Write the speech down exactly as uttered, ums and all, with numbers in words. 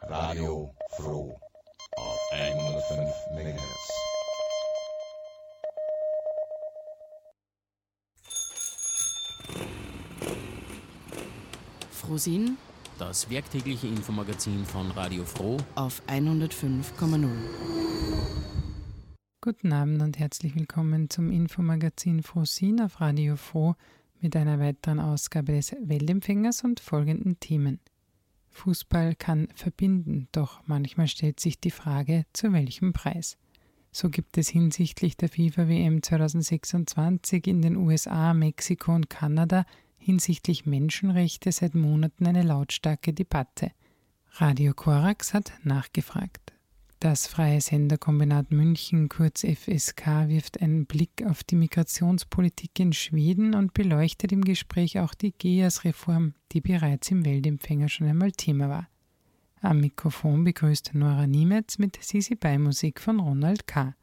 Radio Froh auf hundertfünf Megahertz. Frohsinn, das werktägliche Infomagazin von Radio Froh auf hundertfünf Komma null. Guten Abend und herzlich willkommen zum Infomagazin Frohsinn auf Radio Froh mit einer weiteren Ausgabe des Weltempfängers und folgenden Themen. Fußball kann verbinden, doch manchmal stellt sich die Frage, zu welchem Preis. So gibt es hinsichtlich der FIFA-W M zweitausendsechsundzwanzig in den U S A, Mexiko und Kanada hinsichtlich Menschenrechte seit Monaten eine lautstarke Debatte. Radio Korax hat nachgefragt. Das Freie Senderkombinat München, kurz F S K, wirft einen Blick auf die Migrationspolitik in Schweden und beleuchtet im Gespräch auch die G E A S-Reform, die bereits im Weltempfänger schon einmal Thema war. Am Mikrofon begrüßt Nora Niemetz mit Sisi Bei Musik von Ronald K.